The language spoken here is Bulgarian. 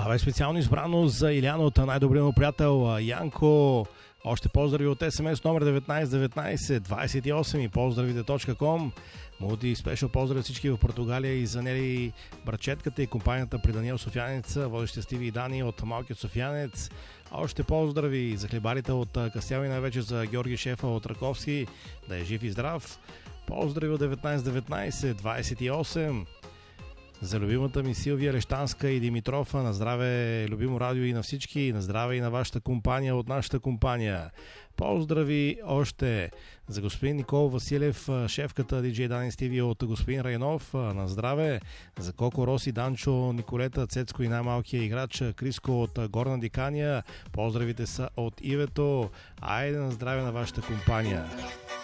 Това бе специално избрано за Иляна от най-добрия му приятел Янко. Още поздрави от СМС номер 1919 28 и поздравите.com. Мулти спешъл поздрави всички в Португалия и за Нели Брачетката и компанията при Даниел Софиянец, водещи Стиви и Дани от Малкият Софиянец. Още поздрави за хлебарите от Кастел и най-вече за Георги Шефа от Раковски. Да е жив и здрав. Поздрави от 1919 28. За любимата ми Силвия Лещанска и Димитров, на здраве, любимо радио и на всички, на здраве и на вашата компания от нашата компания. Поздрави още за господин Никол Василев, шефката DJ Дани Стиви от господин Райнов, на здраве, за Коко Роси, Данчо, Николета, Цецко и най-малкия играч Криско от Горна Дикания. Поздравите са от Ивето. Айде на здраве на вашата компания.